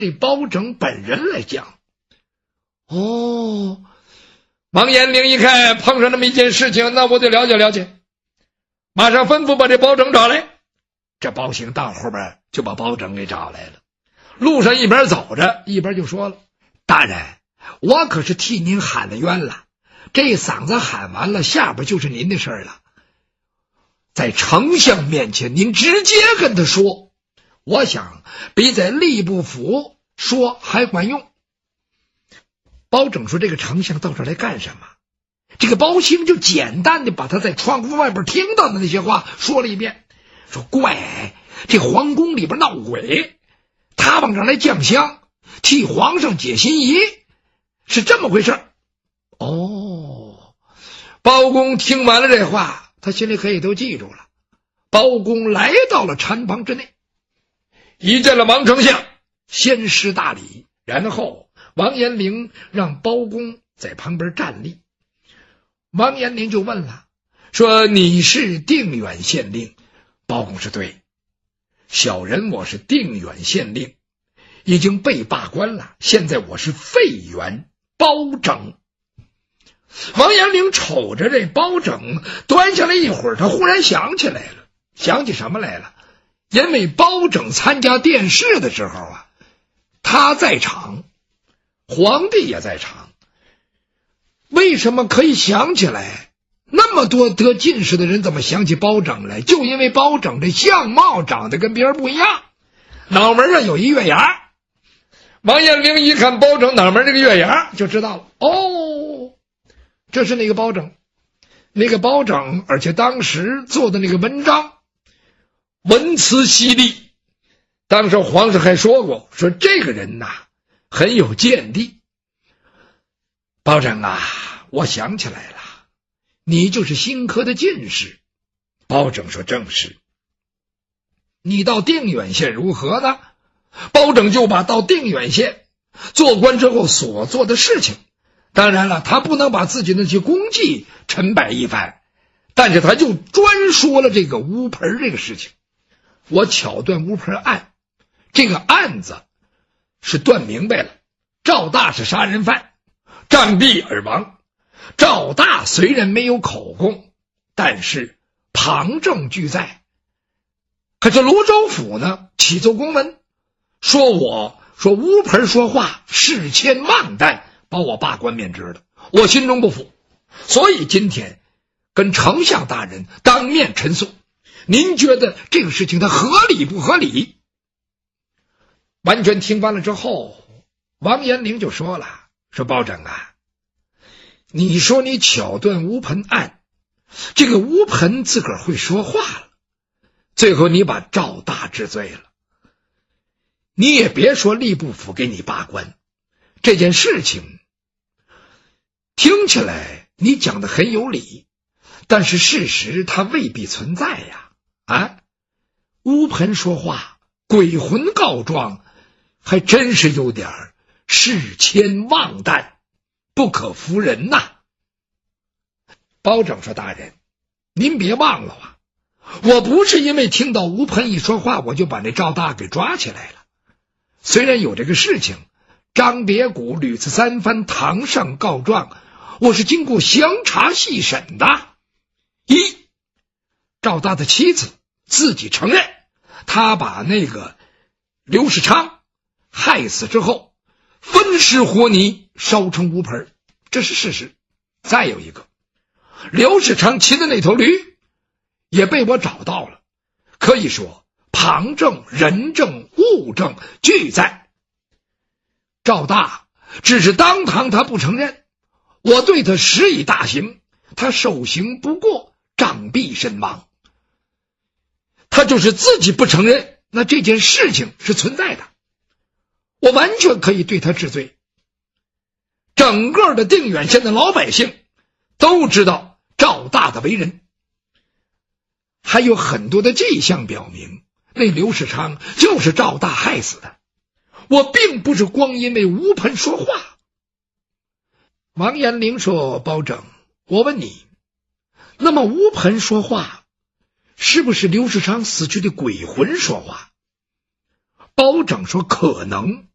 这包拯本人来讲。哦，王延龄一看碰上那么一件事情，那我得了解了解，马上吩咐把这包拯找来。这包兴到后边就把包拯给找来了，路上一边走着一边就说了：大人，我可是替您喊了冤了，这嗓子喊完了，下边就是您的事儿了。在丞相面前您直接跟他说，我想比在吏部府说还管用。包拯说：这个丞相到这儿来干什么？这个包兴就简单的把他在窗户外边听到的那些话说了一遍，说怪这皇宫里边闹鬼，他往这儿来降香，替皇上解心疑，是这么回事。哦，包公听完了这话，他心里可以都记住了。包公来到了禅房之内，一见了王丞相，先施大礼，然后王延龄让包公在旁边站立。王延龄就问了，说：你是定远县令？包公说：对，小人我是定远县令，已经被罢官了，现在我是废员包拯。王延龄瞅着这包拯端下来一会儿，他忽然想起来了，想起什么来了？因为包拯参加殿试的时候啊，他在场，皇帝也在场。为什么可以想起来？那么多得进士的人怎么想起包拯来？就因为包拯这相貌长得跟别人不一样，脑门上有一月牙。王延龄一看包拯脑门这个月牙，就知道了，哦，这是那个包拯。那个包拯，而且当时做的那个文章文辞犀利，当时皇上还说过，说这个人呐很有见地。包拯啊，我想起来了，你就是新科的进士。包拯说：正是。你到定远县如何呢？包拯就把到定远县做官之后所做的事情，当然了，他不能把自己的那些功绩陈摆一番，但是他就专说了这个乌盆这个事情。我巧断乌盆案，这个案子是断明白了，赵大是杀人犯，杖毙而亡。赵大虽然没有口供，但是旁证俱在。可是泸州府呢起奏公文，说乌盆说话恃谦妄诞，把我罢官免职了。我心中不服，所以今天跟丞相大人当面陈诉。您觉得这个事情它合理不合理？完全听完了之后，王延龄就说了，说包拯啊，你说你巧断乌盆案，这个乌盆自个儿会说话了，最后你把赵大治罪了。你也别说吏部府给你罢官，这件事情听起来你讲的很有理，但是事实它未必存在呀。乌盆说话，鬼魂告状，还真是有点恃谦妄诞，不可服人呐。包拯说：大人，您别忘了啊，我不是因为听到乌盆一说话我就把那赵大给抓起来了。虽然有这个事情，张别谷屡次三番堂上告状，我是经过详查细审的。一，赵大的妻子自己承认，他把那个刘世昌害死之后，分尸活泥，烧成乌盆，这是事实。再有一个，刘世昌骑的那头驴也被我找到了，可以说旁证、人证、物证俱在。赵大只是当堂他不承认，我对他施以大刑，他受刑不过，杖毙身亡。他就是自己不承认，那这件事情是存在的，我完全可以对他治罪。整个的定远县的老百姓都知道赵大的为人，还有很多的迹象表明那刘世昌就是赵大害死的，我并不是光因为乌盆说话。王延龄说：包拯，我问你，那么乌盆说话是不是刘世昌死去的鬼魂说话？包拯说：可能。